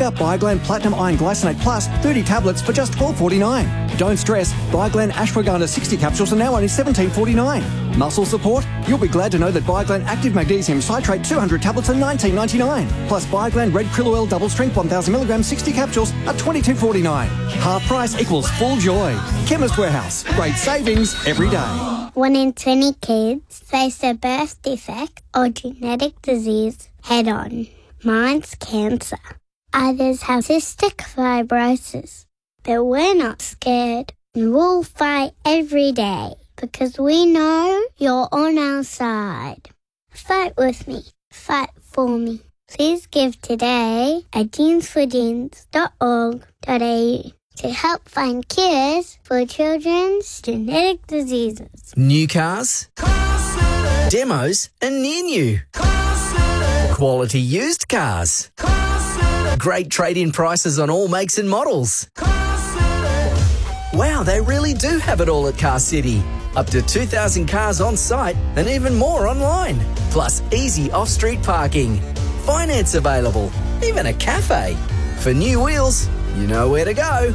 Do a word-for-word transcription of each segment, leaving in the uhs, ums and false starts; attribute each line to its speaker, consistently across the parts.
Speaker 1: Pick up Bioglan Platinum Iron Glycinate Plus thirty tablets for just twelve forty-nine. Don't stress, Bioglan Ashwagandha sixty capsules are now only seventeen forty-nine. Muscle support? You'll be glad to know that Bioglan Active Magnesium Citrate two hundred tablets are nineteen ninety-nine. Plus Bioglan Red Krill Oil Double Strength one thousand milligram sixty capsules are twenty-two forty-nine. Half price equals full joy. Chemist Warehouse. Great savings every day.
Speaker 2: One in twenty kids face a birth defect or genetic disease head on. Mine's cancer. Others have cystic fibrosis. But we're not scared, and we'll fight every day because we know you're on our side. Fight with me. Fight for me. Please give today at jeans for jeans dot org dot a u to help find cures for children's genetic diseases.
Speaker 3: New cars, demos and near new. Quality used cars. Great trade-in prices on all makes and models. Wow, they really do have it all at Car City. Up to two thousand cars on site and even more online. Plus easy off-street parking. Finance available. Even a cafe. For new wheels, you know where to go.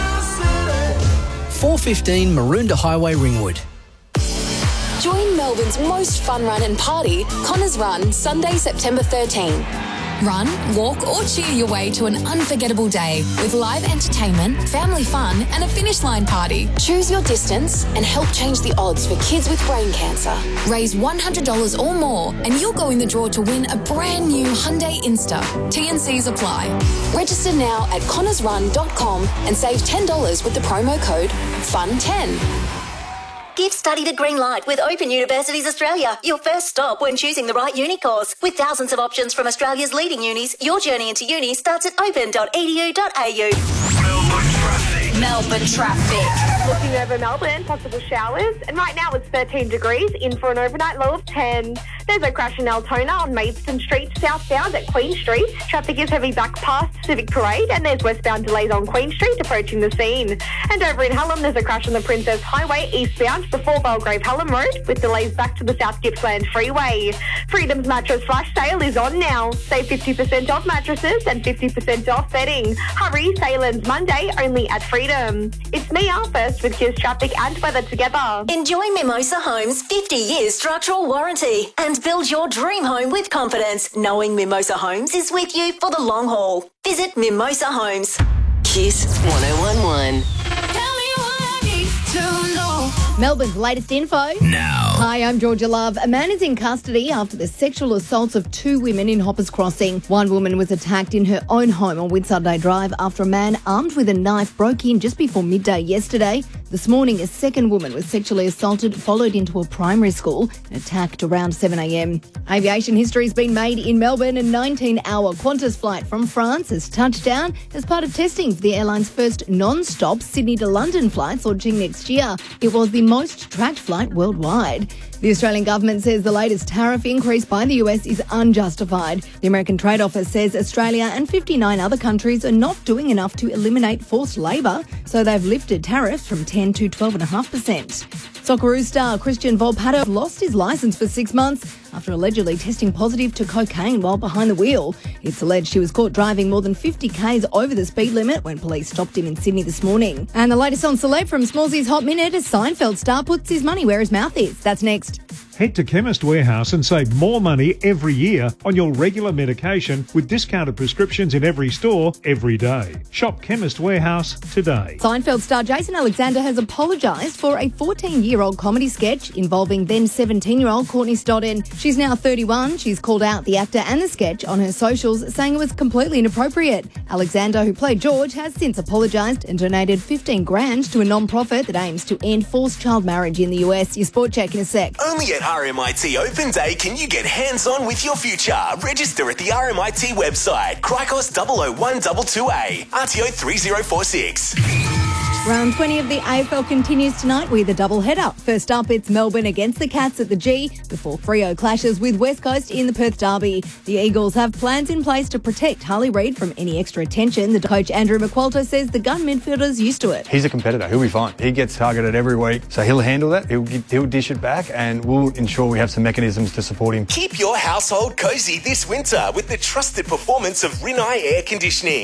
Speaker 3: four fifteen Maroondah Highway, Ringwood.
Speaker 4: Join Melbourne's most fun run and party, Connors Run, Sunday, September thirteenth. Run, walk or cheer your way to an unforgettable day with live entertainment, family fun and a finish line party. Choose your distance and help change the odds for kids with brain cancer. Raise one hundred dollars or more and you'll go in the draw to win a brand new Hyundai Insta. T and Cs apply. Register now at connors run dot com and save ten dollars with the promo code F U N ten.
Speaker 5: Give study the green light with Open Universities Australia, your first stop when choosing the right uni course. With thousands of options from Australia's leading unis, your journey into uni starts at open dot e d u dot a u.
Speaker 6: Melbourne traffic.
Speaker 7: Melbourne traffic.
Speaker 8: Looking over Melbourne, possible showers, and right now it's thirteen degrees, in for an overnight low of ten. There's a crash in Altona on Maidstone Street, southbound at Queen Street. Traffic is heavy back past Civic Parade, and there's westbound delays on Queen Street approaching the scene. And over in Hallam, there's a crash on the Princess Highway eastbound before Belgrave Hallam Road, with delays back to the South Gippsland Freeway. Freedom's mattress flash sale is on now. Save fifty percent off mattresses and fifty percent off bedding. Hurry, sale ends Monday only at Freedom. It's Mia, first with Kiss Traffic and weather together.
Speaker 5: Enjoy Mimosa Homes' fifty years structural warranty and build your dream home with confidence, knowing Mimosa Homes is with you for the long haul. Visit Mimosa Homes.
Speaker 9: Kiss one oh one one.
Speaker 10: Melbourne's latest info.
Speaker 3: Now.
Speaker 10: Hi, I'm Georgia Love. A man is in custody after the sexual assaults of two women in Hoppers Crossing. One woman was attacked in her own home on Whitsunday Drive after a man armed with a knife broke in just before midday yesterday. This morning, a second woman was sexually assaulted, followed into a primary school and attacked around seven a.m. Aviation history has been made in Melbourne. A nineteen-hour Qantas flight from France has touched down as part of testing for the airline's first non-stop Sydney to London flights launching next year. It was the most tracked flight worldwide. The Australian government says the latest tariff increase by the U S is unjustified. The American Trade Office says Australia and fifty-nine other countries are not doing enough to eliminate forced labour, so they've lifted tariffs from ten to twelve point five percent. Socceroo star Christian Volpato lost his licence for six months after allegedly testing positive to cocaine while behind the wheel. It's alleged he was caught driving more than fifty kays over the speed limit when police stopped him in Sydney this morning. And the latest on Celeb from Smallsy's Hot Minute, a Seinfeld star puts his money where his mouth is. That's next.
Speaker 11: Head to Chemist Warehouse and save more money every year on your regular medication with discounted prescriptions in every store every day. Shop Chemist Warehouse today.
Speaker 10: Seinfeld star Jason Alexander has apologised for a fourteen-year-old comedy sketch involving then seventeen-year-old Courtney Stodden. She's now thirty-one. She's called out the actor and the sketch on her socials, saying it was completely inappropriate. Alexander, who played George, has since apologised and donated fifteen grand to a non-profit that aims to end forced child marriage in the U S. Your sport check in a sec.
Speaker 6: Only at R M I T Open Day can you get hands-on with your future. Register at the R M I T website. Cricos double oh one two two A. R T O three oh four six.
Speaker 10: Round twenty of the A F L continues tonight with a double header. First up, it's Melbourne against the Cats at the G before Freo clashes with West Coast in the Perth Derby. The Eagles have plans in place to protect Harley Reid from any extra attention. The coach Andrew McQualter says the gun midfielder's used to it.
Speaker 12: He's a competitor. He'll be fine. He gets targeted every week, so he'll handle that. He'll, he'll dish it back, and we'll ensure we have some mechanisms to support him.
Speaker 6: Keep your household cosy this winter with the trusted performance of Rinnai Air Conditioning.